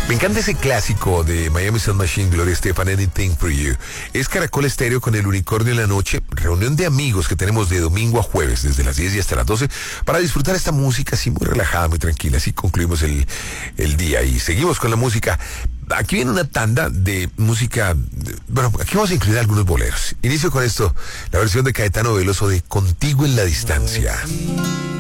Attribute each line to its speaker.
Speaker 1: Me encanta ese clásico de Miami Sound Machine, Gloria Estefan, Anything for You. Es Caracol Estéreo con el Unicornio en la noche, reunión de amigos que tenemos de domingo a jueves, desde las 10 y hasta las 12, para disfrutar esta música así muy relajada, muy tranquila. Así concluimos el día y seguimos con la música. Aquí viene una tanda de música, bueno, aquí vamos a incluir algunos boleros. Inicio con esto, la versión de Caetano Veloso de Contigo en la Distancia.